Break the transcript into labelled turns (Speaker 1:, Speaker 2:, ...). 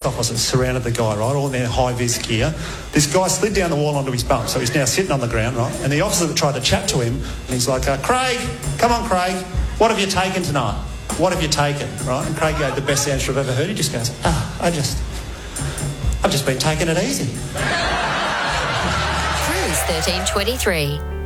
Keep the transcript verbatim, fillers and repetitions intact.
Speaker 1: officers surrounded the guy, right, all in their high-vis gear. This guy slid down the wall onto his bum, so he's now sitting on the ground, right, and the officer tried to chat to him, and he's like, uh, Craig, come on, Craig, what have you taken tonight? What have you taken, right? And Craig gave the best answer I've ever heard. He just goes, ah, I just, I've just been taking it easy.
Speaker 2: Cruise thirteen twenty-three.